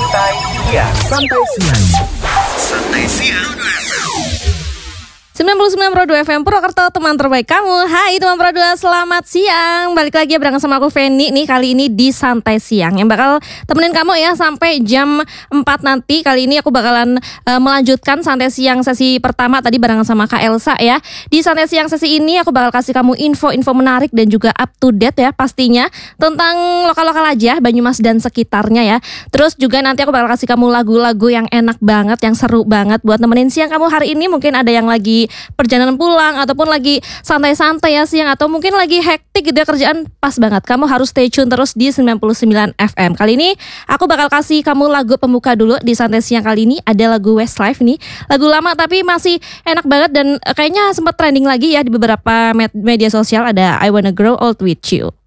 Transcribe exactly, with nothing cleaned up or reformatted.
Santai Siang. Santai Siang. Santai Siang. sembilan puluh sembilan koma dua F M Purwokerto, teman terbaik kamu. Hai teman Pro dua, selamat siang. Balik lagi ya bareng sama aku Feni nih, kali ini di Santai Siang yang bakal temenin kamu ya sampai jam empat nanti. Kali ini aku bakalan uh, melanjutkan Santai Siang sesi pertama tadi barengan sama Kak Elsa ya. Di Santai Siang sesi ini aku bakal kasih kamu info-info menarik dan juga up to date ya pastinya tentang lokal-lokal aja Banyumas dan sekitarnya ya. Terus juga nanti aku bakal kasih kamu lagu-lagu yang enak banget, yang seru banget buat nemenin siang kamu hari ini. Mungkin ada yang lagi perjalanan pulang ataupun lagi santai-santai ya siang, atau mungkin lagi hektik gitu ya kerjaan, pas banget kamu harus stay tune terus di sembilan puluh sembilan F M. Kali ini aku bakal kasih kamu lagu pembuka dulu di Santai Siang kali ini. Ada lagu Westlife nih, lagu lama tapi masih enak banget dan kayaknya sempat trending lagi ya di beberapa med- media sosial. Ada I Wanna Grow Old With You.